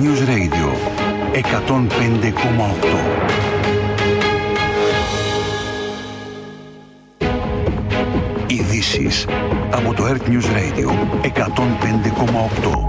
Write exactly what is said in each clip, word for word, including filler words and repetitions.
News Radio εκατόν πέντε κόμμα οκτώ. Ειδήσεις από το Earth News Radio εκατόν πέντε κόμμα οκτώ.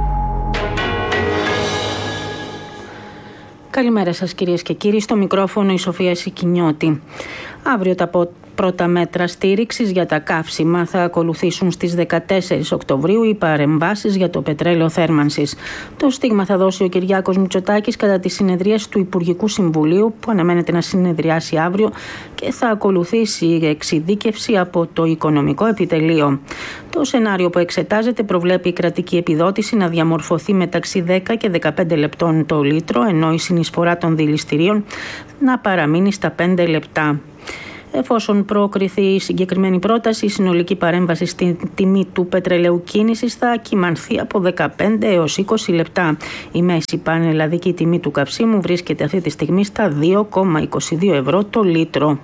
Καλημέρα σας κυρίες και κύριοι, στο μικρόφωνο η Σοφία Σικινιώτη. Αύριο τα πρώτα μέτρα στήριξης για τα καύσιμα θα ακολουθήσουν στις δεκατέσσερις Οκτωβρίου οι παρεμβάσεις για το πετρέλαιο θέρμανσης. Το στίγμα θα δώσει ο Κυριάκος Μητσοτάκης κατά τη συνεδρίαση του Υπουργικού Συμβουλίου που αναμένεται να συνεδριάσει αύριο και θα ακολουθήσει η εξειδίκευση από το Οικονομικό Επιτελείο. Το σενάριο που εξετάζεται προβλέπει η κρατική επιδότηση να διαμορφωθεί μεταξύ δέκα και δεκαπέντε λεπτών το λίτρο, ενώ η συνεισφορά των δηληστηρίων να παραμείνει στα πέντε λεπτά. Εφόσον προκριθεί η συγκεκριμένη πρόταση, η συνολική παρέμβαση στην τιμή του πετρελαίου κίνησης θα κυμανθεί από δεκαπέντε έως είκοσι λεπτά. Η μέση πανελλαδική τιμή του καυσίμου βρίσκεται αυτή τη στιγμή στα δύο κόμμα είκοσι δύο ευρώ το λίτρο.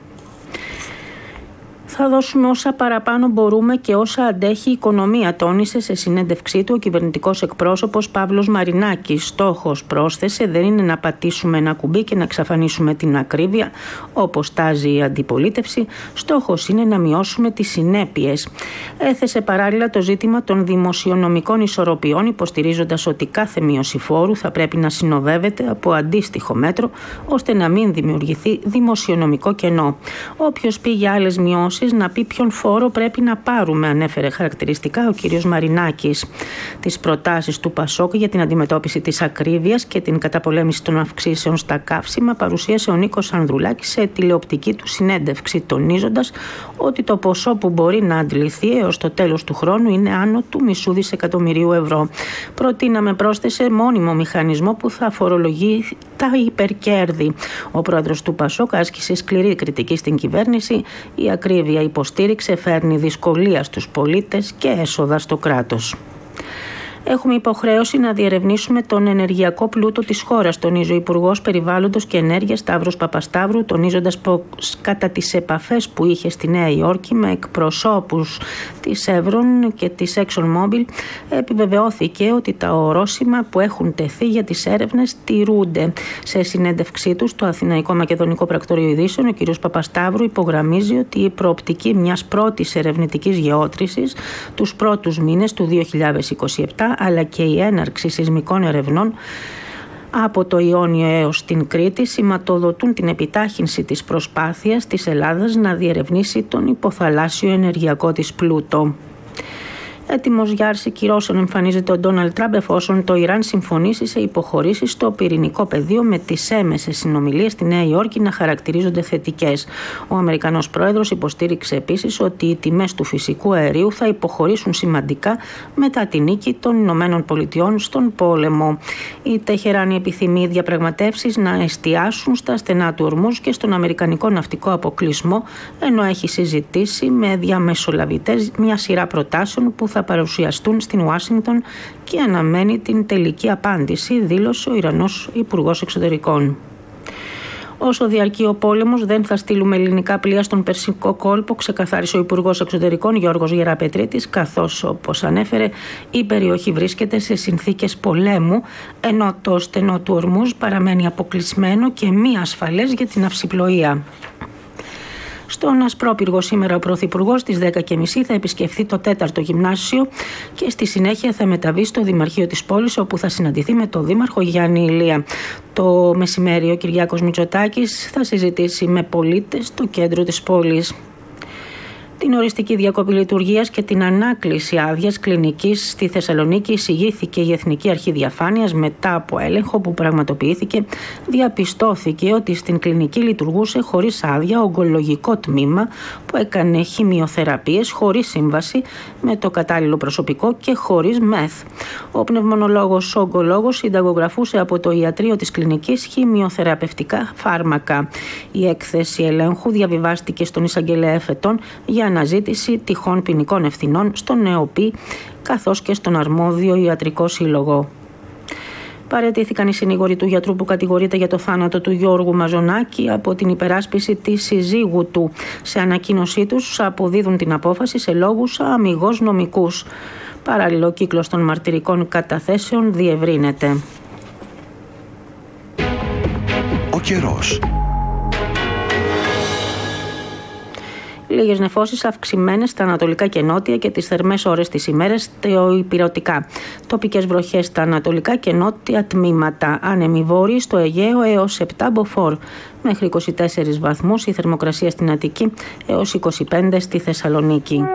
Θα δώσουμε όσα παραπάνω μπορούμε και όσα αντέχει η οικονομία, τόνισε σε συνέντευξή του ο κυβερνητικός εκπρόσωπος Παύλος Μαρινάκης. Στόχος, πρόσθεσε, δεν είναι να πατήσουμε ένα κουμπί και να εξαφανίσουμε την ακρίβεια, όπως τάζει η αντιπολίτευση. Στόχος είναι να μειώσουμε τις συνέπειες. Έθεσε παράλληλα το ζήτημα των δημοσιονομικών ισορροπιών, υποστηρίζοντας ότι κάθε μείωση φόρου θα πρέπει να συνοδεύεται από αντίστοιχο μέτρο, ώστε να μην δημιουργηθεί δημοσιονομικό κενό. Όποιος πει για άλλες μειώσεις, να πει ποιον φόρο πρέπει να πάρουμε, ανέφερε χαρακτηριστικά ο κ. Μαρινάκης. Τις προτάσεις του Πασόκ για την αντιμετώπιση της ακρίβειας και την καταπολέμηση των αυξήσεων στα καύσιμα παρουσίασε ο Νίκος Ανδρουλάκης σε τηλεοπτική του συνέντευξη, τονίζοντας ότι το ποσό που μπορεί να αντληθεί έως το τέλος του χρόνου είναι άνω του μισού δισεκατομμυρίου ευρώ. Προτείναμε, πρόσθεσε, μόνιμο μηχανισμό που θα φορολογεί τα υπερκέρδη. Ο πρόεδρος του Πασόκ άσκησε σκληρή κριτική στην κυβέρνηση. Η ακρίβεια, υποστήριξε, φέρνει δυσκολία στους πολίτες και έσοδα στο κράτος. Έχουμε υποχρέωση να διερευνήσουμε τον ενεργειακό πλούτο της χώρας, τονίζει ο Υπουργός Περιβάλλοντος και Ενέργειας Σταύρος Παπασταύρου, τονίζοντας πως κατά τις επαφές που είχε στη Νέα Υόρκη με εκπροσώπους της Chevron και της ExxonMobil, επιβεβαιώθηκε ότι τα ορόσημα που έχουν τεθεί για τις έρευνες τηρούνται. Σε συνέντευξή του στο Αθηναϊκό Μακεδονικό Πρακτορείο Ειδήσεων, ο κ. Παπασταύρου υπογραμμίζει ότι η προοπτική μιας πρώτης ερευνητικής γεώτρησης τους πρώτους μήνες του δύο χιλιάδες είκοσι επτά, αλλά και η έναρξη σεισμικών ερευνών από το Ιόνιο έως την Κρήτη σηματοδοτούν την επιτάχυνση της προσπάθειας της Ελλάδας να διερευνήσει τον υποθαλάσσιο ενεργειακό της πλούτο. Έτοιμος για άρση κυρώσεων εμφανίζεται ο Ντόναλντ Τραμπ εφόσον το Ιράν συμφωνήσει σε υποχωρήσεις στο πυρηνικό πεδίο, με τις έμεσες συνομιλίες στη Νέα Υόρκη να χαρακτηρίζονται θετικές. Ο Αμερικανός πρόεδρος υποστήριξε επίσης ότι οι τιμές του φυσικού αερίου θα υποχωρήσουν σημαντικά μετά τη νίκη των Ηνωμένων Πολιτειών στον πόλεμο. Η Τεχεράνη επιθυμεί διαπραγματεύσεις να εστιάσουν στα στενά του Ορμούζ και στον αμερικανικό ναυτικό αποκλεισμό, ενώ έχει συζητήσει με διαμεσολαβητές μια σειρά προτάσεων που θα παρουσιαστούν στην Ουάσιγκτον και αναμένει την τελική απάντηση, δήλωσε ο Ιρανός Υπουργός Εξωτερικών. Όσο διαρκεί ο πόλεμος, δεν θα στείλουμε ελληνικά πλοία στον Περσικό κόλπο, ξεκαθάρισε ο Υπουργός Εξωτερικών Γιώργος Γεραπετρίτης, καθώς, όπως ανέφερε, η περιοχή βρίσκεται σε συνθήκες πολέμου, ενώ το στενό του Ορμούζ παραμένει αποκλεισμένο και μη ασφαλές για την αυσιπλοεία. Στον Ασπρόπυργο σήμερα ο Πρωθυπουργός στις δέκα και μισή θα επισκεφθεί το τέταρτο γυμνάσιο και στη συνέχεια θα μεταβεί στο Δημαρχείο της πόλης, όπου θα συναντηθεί με τον Δήμαρχο Γιάννη Ηλία. Το μεσημέρι ο Κυριάκος Μητσοτάκης θα συζητήσει με πολίτες στο κέντρο της πόλης. Την οριστική διακοπή λειτουργίας και την ανάκληση άδειας κλινικής στη Θεσσαλονίκη εισηγήθηκε η Εθνική Αρχή Διαφάνειας. Μετά από έλεγχο που πραγματοποιήθηκε, διαπιστώθηκε ότι στην κλινική λειτουργούσε χωρίς άδεια ογκολογικό τμήμα που έκανε χημειοθεραπείες χωρίς σύμβαση με το κατάλληλο προσωπικό και χωρίς μεθ. Ο πνευμονολόγος ογκολόγος συνταγογραφούσε από το ιατρείο της κλινικής χημειοθεραπευτικά φάρμακα. Η έκθεση ελέγχου διαβιβάστηκε στον εισαγγελέα εφετών για αναζήτηση τυχόν ποινικών ευθυνών στον ΕΟΠΗ καθώς και στον αρμόδιο ιατρικό σύλλογο. Παραιτήθηκαν οι συνήγοροι του γιατρού που κατηγορείται για το θάνατο του Γιώργου Μαζονάκη από την υπεράσπιση της συζύγου του. Σε ανακοίνωσή τους αποδίδουν την απόφαση σε λόγους αμιγώς νομικούς. Παράλληλο, ο κύκλος των μαρτυρικών καταθέσεων διευρύνεται. καιρός. Λίγες νεφώσεις αυξημένες στα ανατολικά και νότια και τις θερμές ώρες της ημέρας ηπειρωτικά. Τοπικές βροχές στα ανατολικά και νότια τμήματα. Άνεμοι βόρειοι στο Αιγαίο έως επτά μποφόρ. Μέχρι είκοσι τέσσερις βαθμούς η θερμοκρασία στην Αττική έως είκοσι πέντε στη Θεσσαλονίκη.